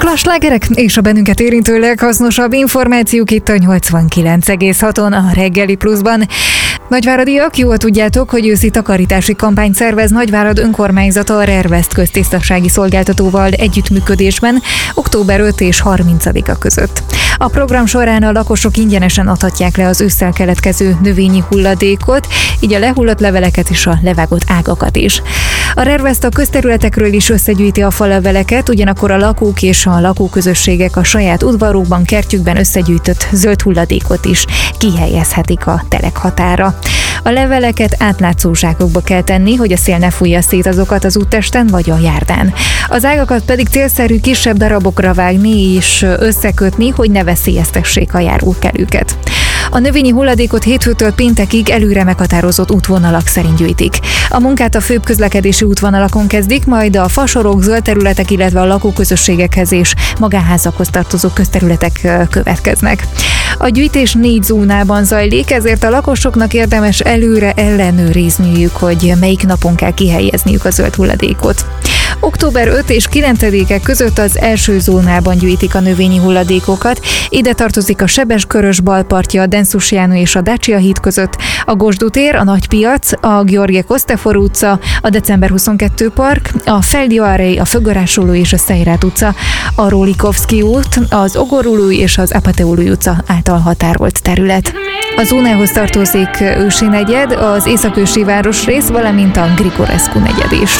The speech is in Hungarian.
Slágerek és a bennünket érintő leghasznosabb információk itt a 89,6-on a Reggeli Pluszban. Nagyváradiak, jól tudjátok, hogy őszi takarítási kampányt szervez Nagyvárad önkormányzata a Rervest köztisztasági szolgáltatóval együttműködésben október 5 és 30-a között. A program során a lakosok ingyenesen adhatják le az ősszel keletkező növényi hulladékot, így a lehullott leveleket és a levágott ágakat is. A Rervest a közterületekről is összegyűjti a faleveleket, ugyanakkor a lakók és a lakóközösségek a saját udvarukban, kertjükben összegyűjtött zöld hulladékot is kihelyezhetik a telekhatára. A leveleket átlátszó zsákokba kell tenni, hogy a szél ne fújja szét azokat az úttesten vagy a járdán. Az ágakat pedig célszerű kisebb darabokra vágni és összekötni, hogy ne veszélyeztessék a járókelőket. A növényi hulladékot hétfőtől péntekig előre meghatározott útvonalak szerint gyűjtik. A munkát a főbb közlekedési útvonalakon kezdik, majd a fasorok, zöld területek, illetve a lakóközösségekhez és magánházakhoz tartozó közterületek következnek. A gyűjtés 4 zónában zajlik, ezért a lakosoknak érdemes előre ellenőrizniük, hogy melyik napon kell kihelyezniük a zöld hulladékot. Október 5 és 9-e között az első zónában gyűjtik a növényi hulladékokat. Ide tartozik a Sebes-Körös balpartja, a Denszus János és a Dacia híd között, a Gosdú tér, a Nagypiac, a Gheorghe Costefor utca, a December 22 park, a Feldi Árei, a Fögörásuló és a Szejrát utca, a Rólikovszky út, az Ogorului és az Apateului utca által határolt terület. A zónához tartozik Ősi negyed, az Észak-Ősi városrész, valamint a Grigorescu negyed is.